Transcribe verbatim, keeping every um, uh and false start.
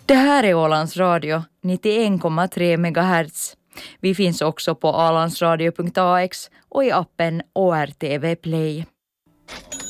Det här är Ålands Radio, nittioen komma tre megahertz. Vi finns också på ålandsradio punkt a x och i appen O R T V Play.